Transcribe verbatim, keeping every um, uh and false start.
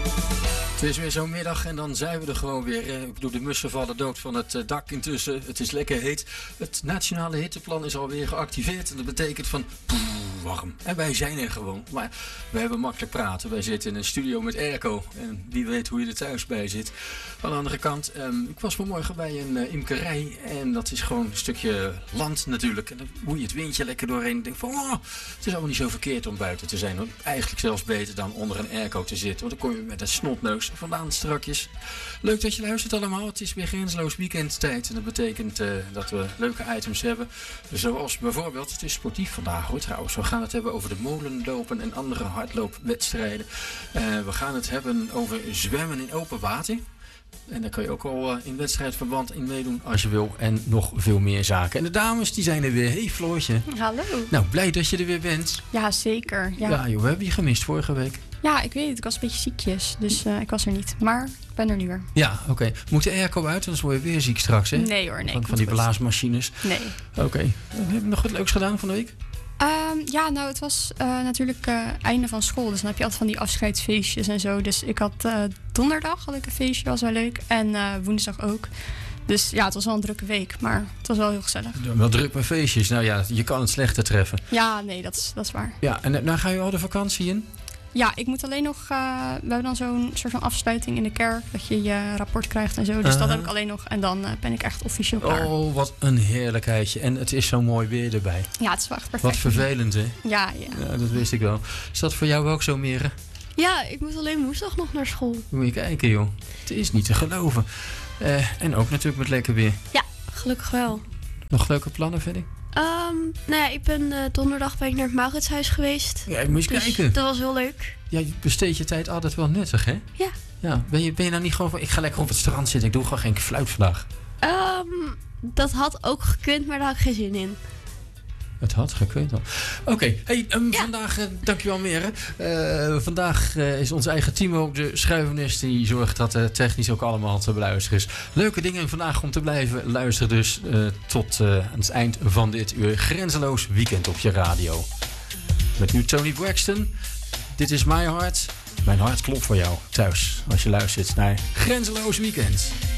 Het is weer zo'n middag en dan zijn we er gewoon weer. Ik bedoel, de mussen vallen dood van het dak intussen. Het is lekker heet. Het nationale hitteplan is alweer geactiveerd. En dat betekent van poeh, warm. En wij zijn er gewoon. Maar we hebben makkelijk praten. Wij zitten in een studio met airco. En wie weet hoe je er thuis bij zit. Aan de andere kant, um, ik was vanmorgen bij een uh, imkerij. En dat is gewoon een stukje land natuurlijk. En dan woei je het windje lekker doorheen. En denk van, oh, het is allemaal niet zo verkeerd om buiten te zijn. Hoor. Eigenlijk zelfs beter dan onder een airco te zitten. Want dan kom je met een snotneus vandaan strakjes. Leuk dat je luistert allemaal. Het is weer grenzeloos weekendtijd. En dat betekent uh, dat we leuke items hebben. Zoals bijvoorbeeld, het is sportief vandaag hoor trouwens. We gaan het hebben over de molenlopen en andere hardloopwedstrijden. Uh, we gaan het hebben over zwemmen in open water. En daar kan je ook al uh, in wedstrijdverband in meedoen als je wil. En nog veel meer zaken. En de dames die zijn er weer. Hey Floortje. Hallo. Nou, blij dat je er weer bent. Ja, zeker. Ja, ja joh, we hebben je gemist vorige week. Ja, ik weet het. Ik was een beetje ziekjes. Dus uh, ik was er niet. Maar ik ben er nu weer. Ja, oké. Okay. Moet de airco uit? Anders word je weer ziek straks, hè? Nee hoor, nee. Van, van die blaasmachines. Nee. Oké. Okay. Heb je nog wat leuks gedaan van de week? Um, ja, nou, het was uh, natuurlijk uh, einde van school. Dus dan heb je altijd van die afscheidsfeestjes en zo. Dus ik had uh, donderdag had ik een feestje, was wel leuk. En uh, woensdag ook. Dus ja, het was wel een drukke week, maar het was wel heel gezellig. Ja, wel druk met feestjes. Nou ja, je kan het slechter treffen. Ja, nee, dat is, dat is waar. Ja, en nou ga je al de vakantie in? Ja, ik moet alleen nog... Uh, we hebben dan zo'n soort van afsluiting in de kerk. Dat je je rapport krijgt en zo. Dus uh-huh. dat heb ik alleen nog. En dan uh, ben ik echt officieel klaar. Oh, wat een heerlijkheidje. En het is zo mooi weer erbij. Ja, het is wel echt perfect. Wat vervelend, hè? Ja, ja. Ja, dat wist ik wel. Is dat voor jou ook zo, Mere? Ja, ik moet alleen woensdag nog naar school. Moet je kijken, joh. Het is niet te geloven. Uh, en ook natuurlijk met lekker weer. Ja, gelukkig wel. Nog leuke plannen verder? Um, nou ja, ik ben uh, donderdag ben ik naar het Mauritshuis geweest. Ja, moet je dus kijken. Dat was heel leuk. Ja, je besteedt je tijd altijd wel nuttig, hè? Ja. Ja. Ben je, ben je nou niet gewoon van, ik ga lekker op het strand zitten, ik doe gewoon geen fluit vandaag? Um, dat had ook gekund, maar daar had ik geen zin in. Het had gekund al. Oké, okay. hey, um, ja. vandaag, uh, dankjewel Mere. Uh, vandaag uh, is ons eigen Timo de schuivenis die zorgt dat uh, technisch ook allemaal te beluisteren is. Leuke dingen vandaag om te blijven luisteren dus uh, tot uh, aan het eind van dit uur. Grenzeloos weekend op je radio. Met nu Tony Braxton. Dit is My Heart. Mijn hart klopt voor jou thuis als je luistert naar Grenzeloos Weekend.